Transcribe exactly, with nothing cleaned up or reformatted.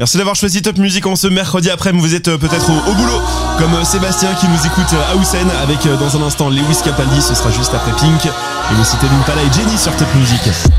Merci d'avoir choisi Top Music en ce mercredi après, vous êtes peut-être au, au boulot, comme Sébastien qui nous écoute à Hausen avec dans un instant Lewis Capaldi, ce sera juste après Pink, et le Cité d'Impala et Jenny sur Top Music.